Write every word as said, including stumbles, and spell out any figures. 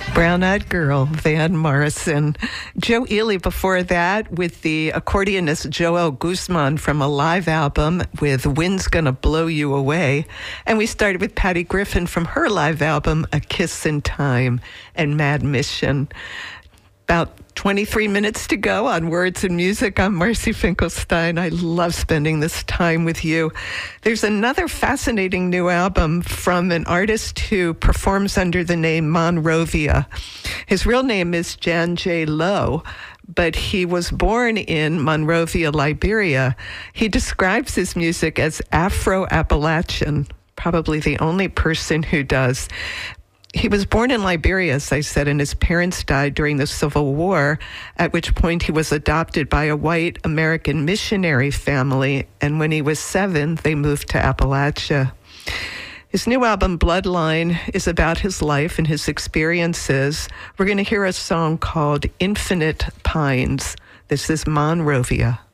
Brown-Eyed Girl, Van Morrison. Joe Ely before that with the accordionist Joel Guzman from a live album with Wind's Gonna Blow You Away. And we started with Patty Griffin from her live album, A Kiss in Time and Mad Mission. About twenty-three minutes to go on Words and Music. I'm Marcy Finkelstein. I love spending this time with you. There's another fascinating new album from an artist who performs under the name Monrovia. His real name is Jan J. Lowe, but he was born in Monrovia, Liberia. He describes his music as Afro-Appalachian, probably the only person who does. He was born in Liberia, as I said, and his parents died during the Civil War, at which point he was adopted by a white American missionary family, and when he was seven, they moved to Appalachia. His new album, Bloodline, is about his life and his experiences. We're going to hear a song called Infinite Pines. This is Monrovia.